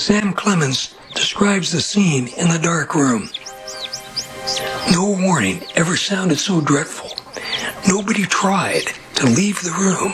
Sam Clemens describes the scene in the dark room. No warning ever sounded so dreadful. Nobody tried to leave the room.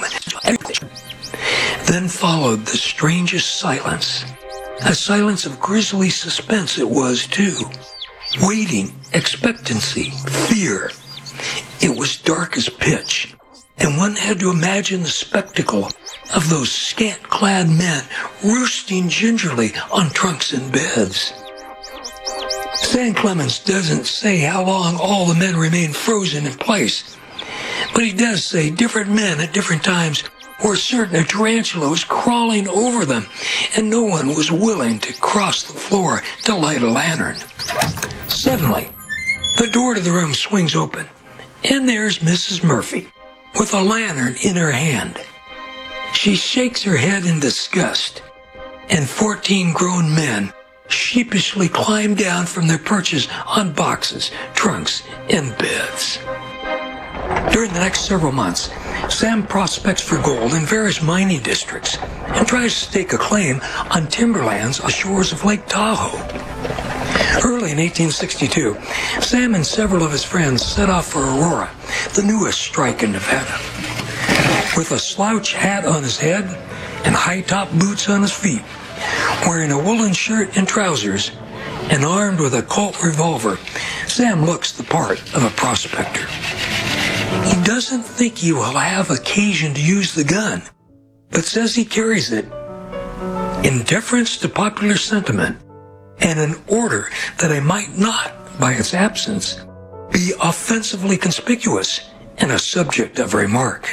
Then followed the strangest silence. A silence of grisly suspense it was, too. Waiting, expectancy, fear. It was dark as pitch, and one had to imagine the spectacle of those scant-clad men roosting gingerly on trunks and beds. Sam Clemens doesn't say how long all the men remained frozen in place, but he does say different men at different times were certain a tarantula was crawling over them, and no one was willing to cross the floor to light a lantern. Suddenly, the door to the room swings open, and there's Mrs. Murphy with a lantern in her hand. She shakes her head in disgust, and 14 grown men sheepishly climb down from their perches on boxes, trunks, and beds. During the next several months, Sam prospects for gold in various mining districts and tries to stake a claim on timberlands on the shores of Lake Tahoe. Early in 1862, Sam and several of his friends set off for Aurora, the newest strike in Nevada. With a slouch hat on his head and high-top boots on his feet, wearing a woolen shirt and trousers, and armed with a Colt revolver, Sam looks the part of a prospector. He doesn't think he will have occasion to use the gun, but says he carries it in deference to popular sentiment and in order that it might not, by its absence, be offensively conspicuous and a subject of remark.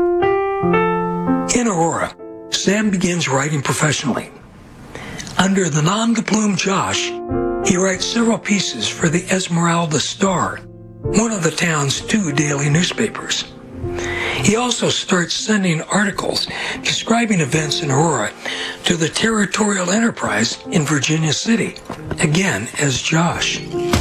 In Aurora, Sam begins writing professionally. Under the nom de plume Josh, he writes several pieces for the Esmeralda Star, one of the town's 2 daily newspapers. He also starts sending articles describing events in Aurora to the Territorial Enterprise in Virginia City, again as Josh.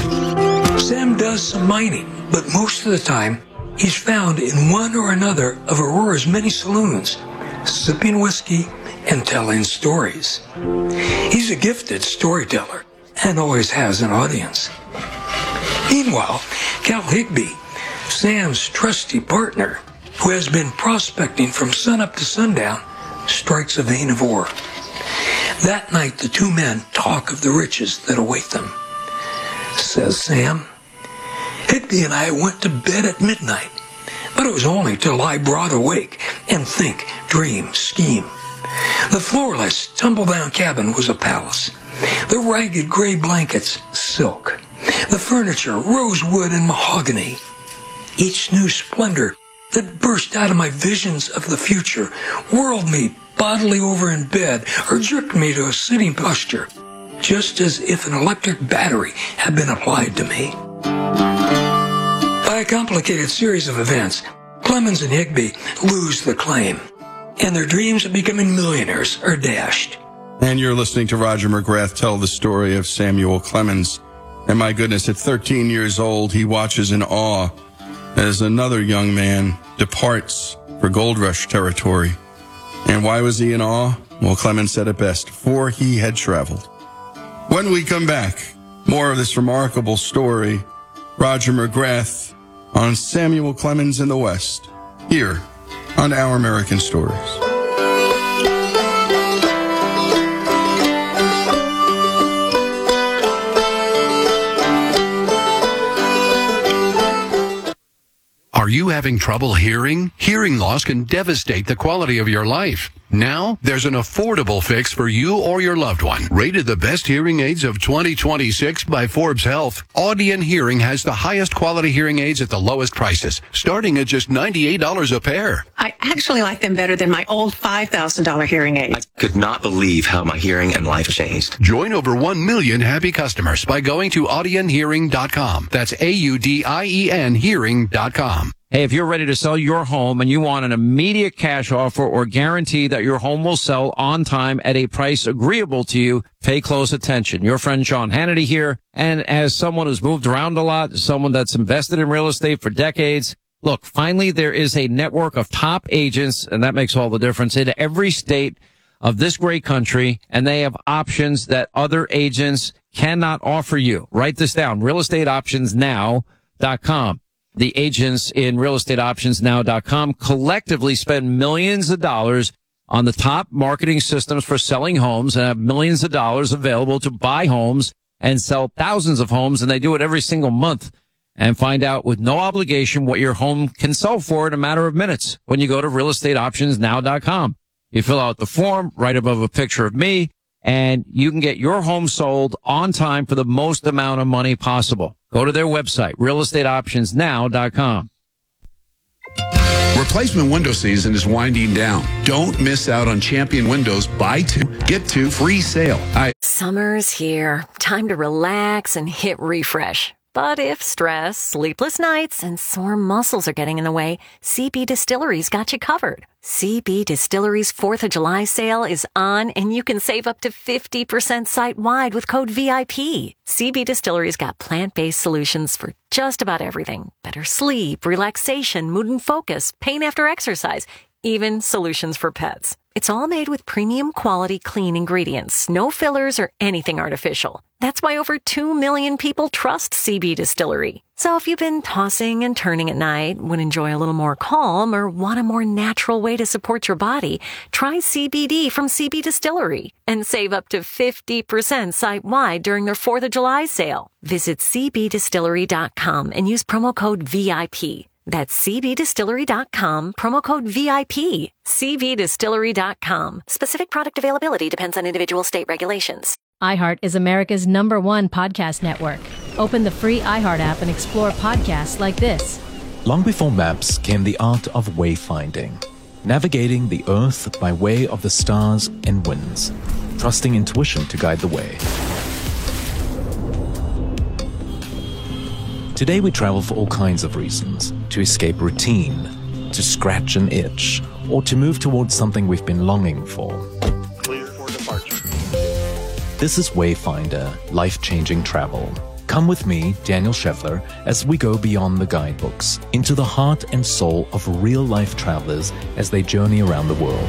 Sam does some mining, but most of the time he's found in one or another of Aurora's many saloons, sipping whiskey and telling stories. He's a gifted storyteller and always has an audience. Meanwhile, Cal Higby, Sam's trusty partner, who has been prospecting from sunup to sundown, strikes a vein of ore. That night, the 2 men talk of the riches that await them. Says Sam, Higby and I went to bed at midnight, but it was only to lie broad awake and think, dream, scheme. The floorless, tumble-down cabin was a palace. The ragged gray blankets, silk. The furniture, rosewood and mahogany. Each new splendor that burst out of my visions of the future whirled me bodily over in bed or jerked me to a sitting posture, just as if an electric battery had been applied to me. By a complicated series of events, Clemens and Higby lose the claim, and their dreams of becoming millionaires are dashed. And you're listening to Roger McGrath tell the story of Samuel Clemens. And my goodness, at 13 years old, he watches in awe as another young man departs for gold rush territory. And why was he in awe? Well, Clemens said it best, for he had traveled. When we come back, more of this remarkable story, Roger McGrath on Samuel Clemens in the West, here on Our American Stories. Are you having trouble hearing? Hearing loss can devastate the quality of your life. Now, there's an affordable fix for you or your loved one. Rated the best hearing aids of 2026 by Forbes Health, Audion Hearing has the highest quality hearing aids at the lowest prices, starting at just $98 a pair. I actually like them better than my old $5,000 hearing aids. I could not believe how my hearing and life changed. Join over 1 million happy customers by going to audionhearing.com. That's AUDIEN hearing.com. Hey, if you're ready to sell your home and you want an immediate cash offer or guarantee that your home will sell on time at a price agreeable to you, pay close attention. Your friend Sean Hannity here. And as someone who's moved around a lot, someone that's invested in real estate for decades, look, finally there is a network of top agents, and that makes all the difference, in every state of this great country, and they have options that other agents cannot offer you. Write this down, realestateoptionsnow.com. The agents in realestateoptionsnow.com collectively spend millions of dollars on the top marketing systems for selling homes and have millions of dollars available to buy homes and sell thousands of homes, and they do it every single month. And find out with no obligation what your home can sell for in a matter of minutes when you go to realestateoptionsnow.com. You fill out the form right above a picture of me, and you can get your home sold on time for the most amount of money possible. Go to their website, realestateoptionsnow.com. Replacement window season is winding down. Don't miss out on Champion Windows buy two, get two free sale. Summer's here. Time to relax and hit refresh. But if stress, sleepless nights, and sore muscles are getting in the way, CB Distillery's got you covered. CB Distillery's 4th of July sale is on, and you can save up to 50% site-wide with code VIP. CB Distillery's got plant-based solutions for just about everything. Better sleep, relaxation, mood and focus, pain after exercise, even solutions for pets. It's all made with premium quality clean ingredients, no fillers or anything artificial. That's why over 2 million people trust CB Distillery. So if you've been tossing and turning at night, would enjoy a little more calm, or want a more natural way to support your body, try CBD from CB Distillery and save up to 50% site-wide during their 4th of July sale. Visit cbdistillery.com and use promo code VIP. That's cbdistillery.com, promo code VIP. cbdistillery.com. Specific product availability depends on individual state regulations. iHeart is America's #1 podcast network. Open the free iHeart app and explore podcasts like this. Long before maps came the art of wayfinding, navigating the earth by way of the stars and winds, trusting intuition to guide the way. Today we travel for all kinds of reasons: to escape routine, to scratch an itch, or to move towards something we've been longing for. Clear for departure. This is Wayfinder, life-changing travel. Come with me, Daniel Scheffler, as we go beyond the guidebooks, into the heart and soul of real-life travelers as they journey around the world.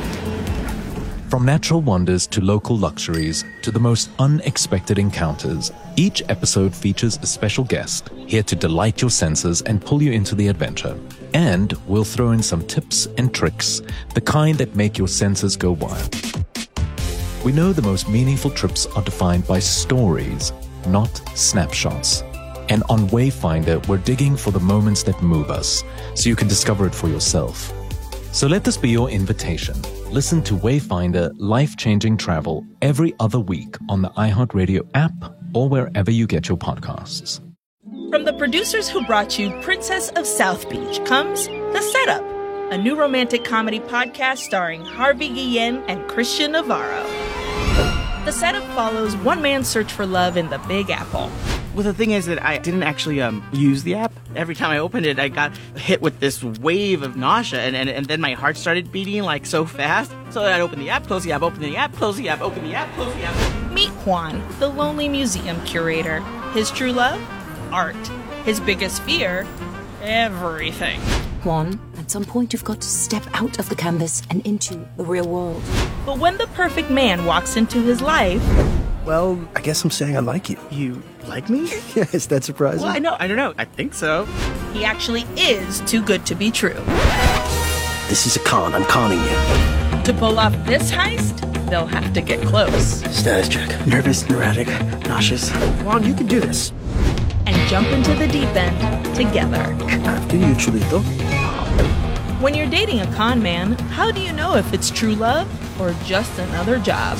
From natural wonders to local luxuries to the most unexpected encounters, each episode features a special guest here to delight your senses and pull you into the adventure. And we'll throw in some tips and tricks, the kind that make your senses go wild. We know the most meaningful trips are defined by stories, not snapshots. And on Wayfinder, we're digging for the moments that move us, so you can discover it for yourself. So let this be your invitation. Listen to Wayfinder Life-Changing Travel every other week on the iHeartRadio app or wherever you get your podcasts. From the producers who brought you Princess of South Beach comes The Setup, a new romantic comedy podcast starring Harvey Guillen and Christian Navarro. The Setup follows one man's search for love in the Big Apple. Well, the thing is that I didn't actually use the app. Every time I opened it, I got hit with this wave of nausea, and then my heart started beating like so fast. So I'd open the app, close the app, open the app, close the app, open the app, close the app. Meet Juan, the lonely museum curator. His true love? Art. His biggest fear? Everything. Juan, at some point you've got to step out of the canvas and into the real world. But when the perfect man walks into his life... Well, I guess I'm saying I like you. You like me? Yeah, is that surprising? Well, I don't know. I think so. He actually is too good to be true. This is a con. I'm conning you. To pull off this heist, they'll have to get close. Status check. Nervous, neurotic, nauseous. Juan, you can do this. And jump into the deep end together. After you, Chulito. When you're dating a con man, how do you know if it's true love or just another job?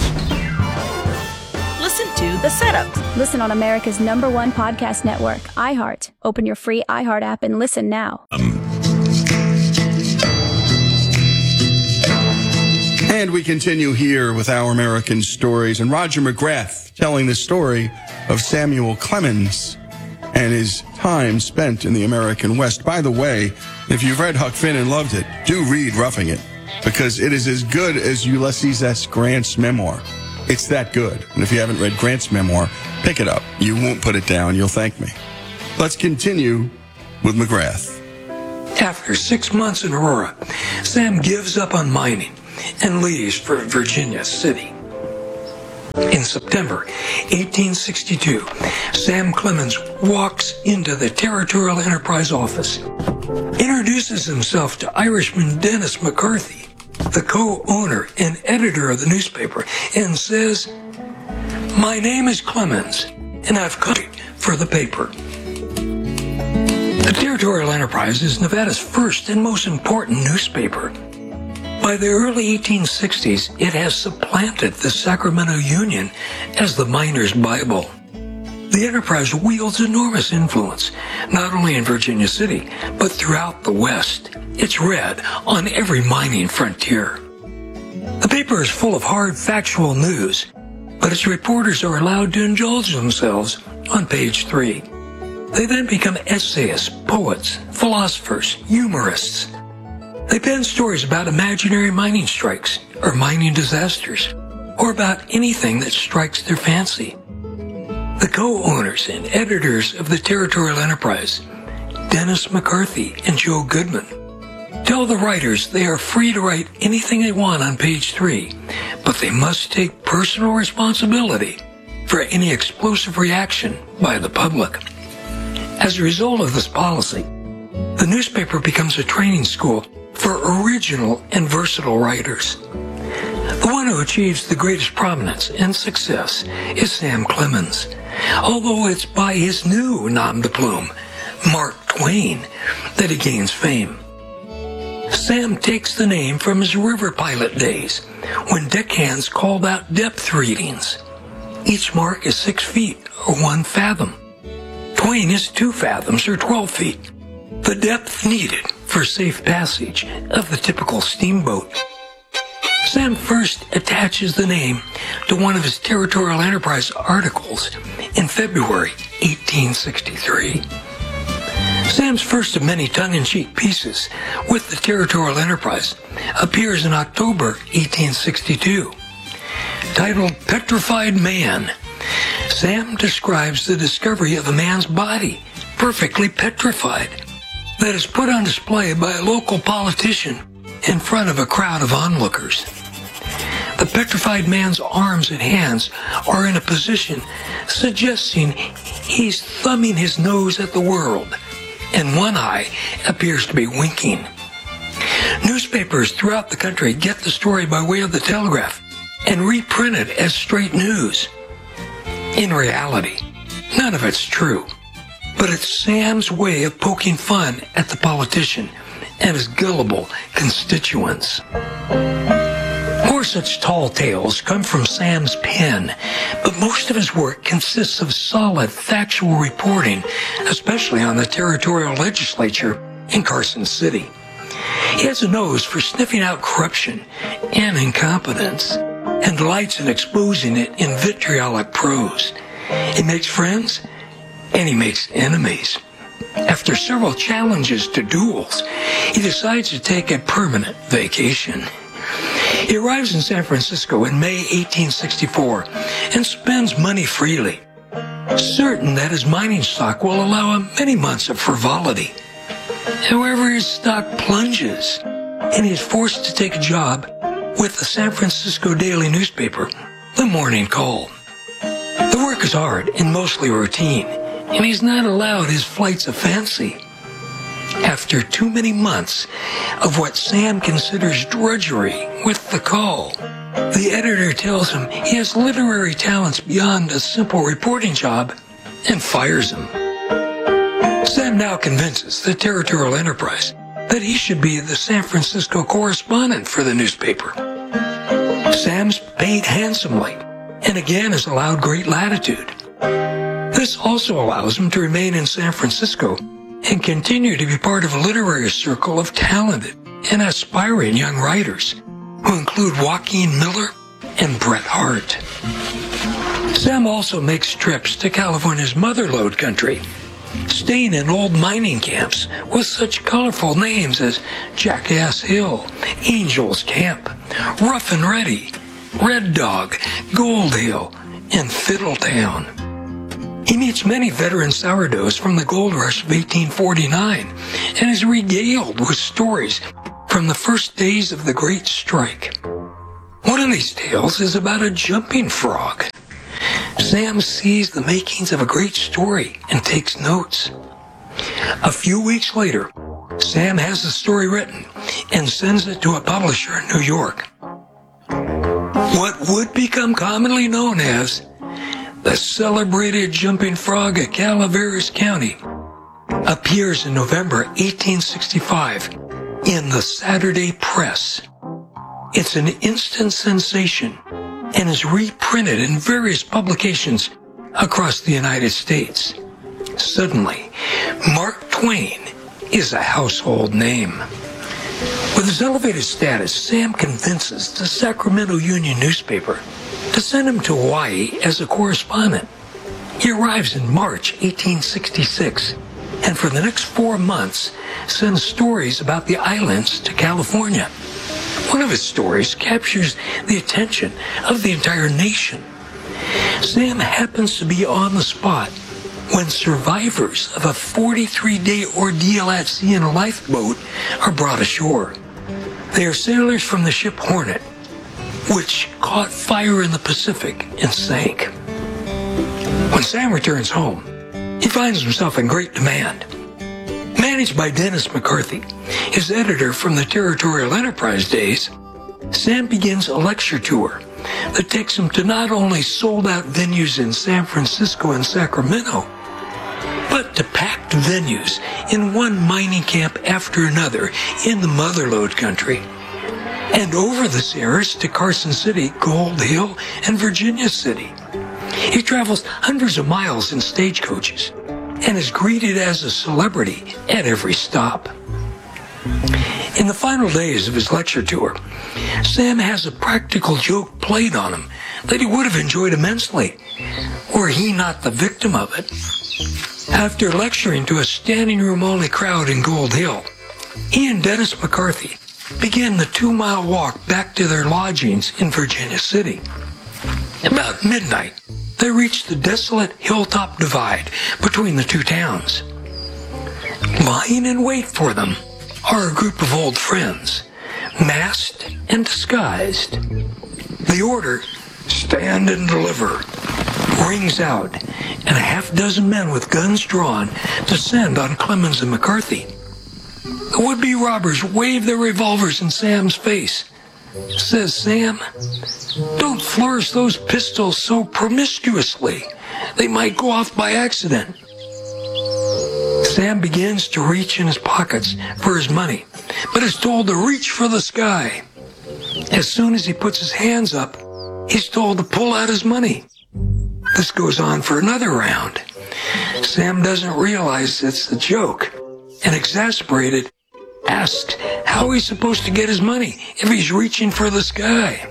Listen to The Setup. Listen on America's #1 podcast network, iHeart. Open your free iHeart app and listen now. And we continue here with Our American Stories, and Roger McGrath telling the story of Samuel Clemens and his time spent in the American West. By the way, if you've read Huck Finn and loved it, do read Roughing It, because it is as good as Ulysses S. Grant's memoir. It's that good. And if you haven't read Grant's memoir, pick it up. You won't put it down. You'll thank me. Let's continue with McGrath. After 6 months in Aurora, Sam gives up on mining and leaves for Virginia City. In September 1862, Sam Clemens walks into the Territorial Enterprise office, introduces himself to Irishman Dennis McCarthy, the co-owner and editor of the newspaper, and says, "My name is Clemens, and I've come for the paper." The Territorial Enterprise is Nevada's first and most important newspaper. By the early 1860s, it has supplanted the Sacramento Union as the miner's Bible. The Enterprise wields enormous influence, not only in Virginia City, but throughout the West. It's read on every mining frontier. The paper is full of hard, factual news, but its reporters are allowed to indulge themselves on page 3. They then become essayists, poets, philosophers, humorists. They pen stories about imaginary mining strikes or mining disasters, or about anything that strikes their fancy. The co-owners and editors of the Territorial Enterprise, Dennis McCarthy and Joe Goodman, tell the writers they are free to write anything they want on page 3, but they must take personal responsibility for any explosive reaction by the public. As a result of this policy, the newspaper becomes a training school for original and versatile writers. The one who achieves the greatest prominence and success is Sam Clemens, although it's by his new nom de plume, Mark Twain, that he gains fame. Sam takes the name from his river pilot days, when deckhands called out depth readings. Each mark is 6 feet, or 1 fathom. Twain is 2 fathoms, or 12 feet, the depth needed for safe passage of the typical steamboat. Sam first attaches the name to one of his Territorial Enterprise articles in February 1863. Sam's first of many tongue-in-cheek pieces with the Territorial Enterprise appears in October 1862. Titled Petrified Man, Sam describes the discovery of a man's body, perfectly petrified, that is put on display by a local politician in front of a crowd of onlookers. The petrified man's arms and hands are in a position suggesting he's thumbing his nose at the world, and one eye appears to be winking. Newspapers throughout the country get the story by way of the telegraph and reprint it as straight news. In reality, none of it's true, but it's Sam's way of poking fun at the politician and his gullible constituents. More such tall tales come from Sam's pen, but most of his work consists of solid, factual reporting, especially on the territorial legislature in Carson City. He has a nose for sniffing out corruption and incompetence, and delights in exposing it in vitriolic prose. He makes friends, and he makes enemies. After several challenges to duels, he decides to take a permanent vacation. He arrives in San Francisco in May 1864 and spends money freely, certain that his mining stock will allow him many months of frivolity. However, his stock plunges, and he is forced to take a job with the San Francisco daily newspaper, The Morning Call. The work is hard and mostly routine, and he's not allowed his flights of fancy. After too many months of what Sam considers drudgery with the Call, the editor tells him he has literary talents beyond a simple reporting job and fires him. Sam now convinces the Territorial Enterprise that he should be the San Francisco correspondent for the newspaper. Sam's paid handsomely and again is allowed great latitude. This also allows him to remain in San Francisco and continue to be part of a literary circle of talented and aspiring young writers, who include Joaquin Miller and Bret Harte. Sam also makes trips to California's Mother Lode country, staying in old mining camps with such colorful names as Jackass Hill, Angel's Camp, Rough and Ready, Red Dog, Gold Hill, and Fiddletown. He meets many veteran sourdoughs from the gold rush of 1849 and is regaled with stories from the first days of the Great Strike. One of these tales is about a jumping frog. Sam sees the makings of a great story and takes notes. A few weeks later, Sam has the story written and sends it to a publisher in New York. What would become commonly known as the celebrated jumping frog of Calaveras County appears in November 1865 in the Saturday Press. It's an instant sensation and is reprinted in various publications across the United States. Suddenly, Mark Twain is a household name. With his elevated status, Sam convinces the Sacramento Union newspaper to send him to Hawaii as a correspondent. He arrives in March 1866, and for the next 4 months sends stories about the islands to California. One of his stories captures the attention of the entire nation. Sam happens to be on the spot when survivors of a 43-day ordeal at sea in a lifeboat are brought ashore. They are sailors from the ship Hornet, which caught fire in the Pacific and sank. When Sam returns home, he finds himself in great demand. Managed by Dennis McCarthy, his editor from the Territorial Enterprise days, Sam begins a lecture tour that takes him to not only sold-out venues in San Francisco and Sacramento, but to packed venues in one mining camp after another in the Motherlode country, and over the Sierras to Carson City, Gold Hill, and Virginia City. He travels hundreds of miles in stagecoaches and is greeted as a celebrity at every stop. In the final days of his lecture tour, Sam has a practical joke played on him that he would have enjoyed immensely, were he not the victim of it. After lecturing to a standing-room-only crowd in Gold Hill, he and Dennis McCarthy began the 2-mile walk back to their lodgings in Virginia City. About midnight, they reached the desolate hilltop divide between the two towns. Lying in wait for them are a group of old friends, masked and disguised. The order, "Stand and deliver," rings out, and a half-dozen men with guns drawn descend on Clemens and McCarthy. The would-be robbers wave their revolvers in Sam's face. Says Sam, "Don't flourish those pistols so promiscuously. They might go off by accident." Sam begins to reach in his pockets for his money, but is told to reach for the sky. As soon as he puts his hands up, he's told to pull out his money. This goes on for another round. Sam doesn't realize it's a joke, and exasperated, asks how he's supposed to get his money if he's reaching for the sky.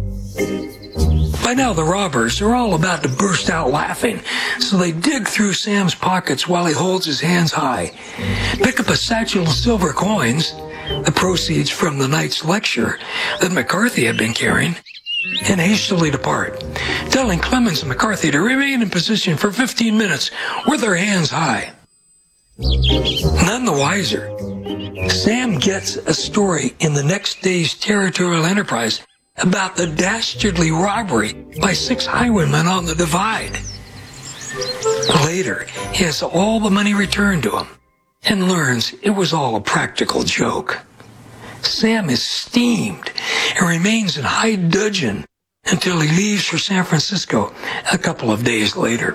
By now the robbers are all about to burst out laughing, so they dig through Sam's pockets while he holds his hands high, pick up a satchel of silver coins, the proceeds from the night's lecture that McCarthy had been carrying, and hastily depart, telling Clemens and McCarthy to remain in position for 15 minutes with their hands high. None the wiser, Sam gets a story in the next day's Territorial Enterprise about the dastardly robbery by 6 highwaymen on the divide. Later, he has all the money returned to him and learns it was all a practical joke. Sam is steamed and remains in high dudgeon until he leaves for San Francisco a couple of days later.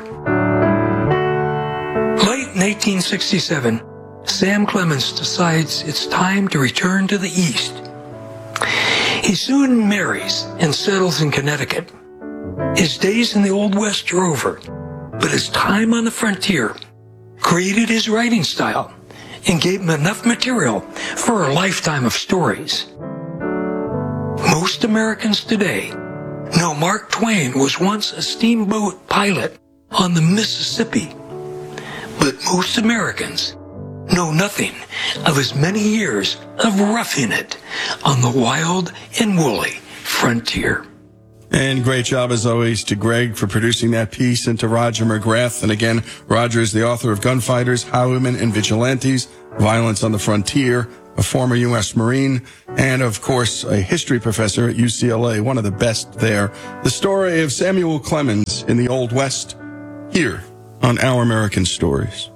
Late in 1867, Sam Clemens decides it's time to return to the East. He soon marries and settles in Connecticut. His days in the Old West are over, but his time on the frontier created his writing style and gave him enough material for a lifetime of stories. Most Americans today know Mark Twain was once a steamboat pilot on the Mississippi, but most Americans know nothing of his many years of roughing it on the wild and woolly frontier. And great job, as always, to Greg for producing that piece, and to Roger McGrath. And again, Roger is the author of Gunfighters, Highwaymen, and Vigilantes, Violence on the Frontier, a former U.S. Marine, and of course, a history professor at UCLA, one of the best there. The story of Samuel Clemens in the Old West, here on Our American Stories.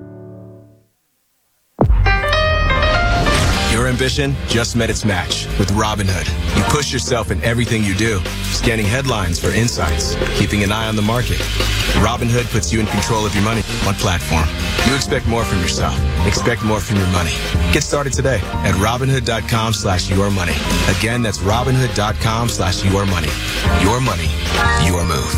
Your ambition just met its match with Robinhood. You push yourself in everything you do, scanning headlines for insights, keeping an eye on the market. Robinhood puts you in control of your money. One platform. You expect more from yourself. Expect more from your money. Get started today at Robinhood.com/yourmoney. Again, that's Robinhood.com/yourmoney. Your money, your move.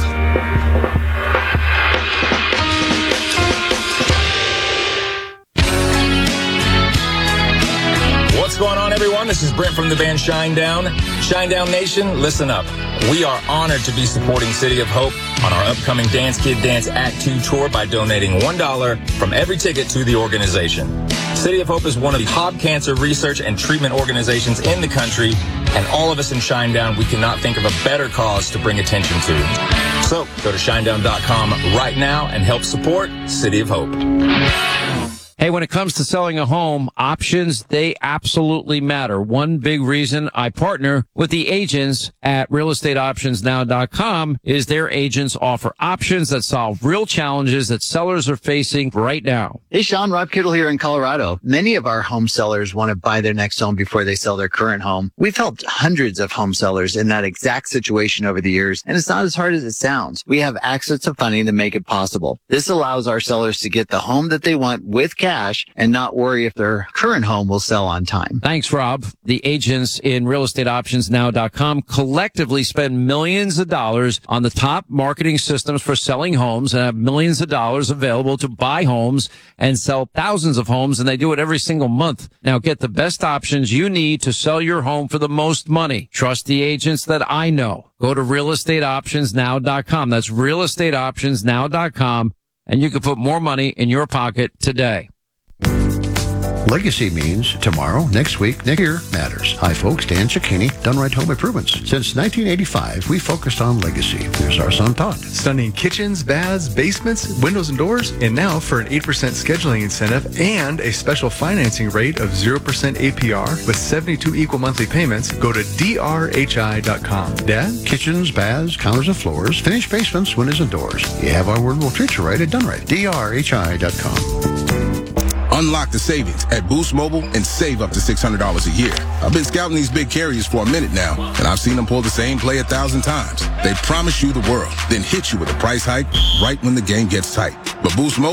What's going on, everyone? This is Brent from the band Shinedown. Shinedown Nation, listen up. We are honored to be supporting City of Hope on our upcoming Dance Kid Dance Act 2 tour by donating $1 from every ticket to the organization. City of Hope is one of the top cancer research and treatment organizations in the country, and all of us in Shinedown, we cannot think of a better cause to bring attention to. So go to shinedown.com right now and help support City of Hope. Hey, when it comes to selling a home, options, they absolutely matter. One big reason I partner with the agents at realestateoptionsnow.com is their agents offer options that solve real challenges that sellers are facing right now. Hey, Sean, Rob Kittle here in Colorado. Many of our home sellers want to buy their next home before they sell their current home. We've helped hundreds of home sellers in that exact situation over the years, and it's not as hard as it sounds. We have access to funding to make it possible. This allows our sellers to get the home that they want with cash and not worry if their current home will sell on time. Thanks, Rob. The agents in realestateoptionsnow.com collectively spend millions of dollars on the top marketing systems for selling homes and have millions of dollars available to buy homes and sell thousands of homes, and they do it every single month. Now get the best options you need to sell your home for the most money. Trust the agents that I know. Go to realestateoptionsnow.com. That's realestateoptionsnow.com, and you can put more money in your pocket today. Legacy means tomorrow, next week, next year matters. Hi, folks. Dan Cicchini, Done Right Home Improvements. Since 1985, we focused on legacy. Here's our son, Todd. Stunning kitchens, baths, basements, windows, and doors. And now for an 8% scheduling incentive and a special financing rate of 0% APR with 72 equal monthly payments, go to drhi.com. Dad? Kitchens, baths, counters, and floors. Finished basements, windows, and doors. You have our word, we'll treat you right at Done Right. drhi.com. Unlock the savings at Boost Mobile and save up to $600 a year. I've been scouting these big carriers for a minute now, and I've seen them pull the same play 1,000 times. They promise you the world, then hit you with a price hike right when the game gets tight. But Boost Mobile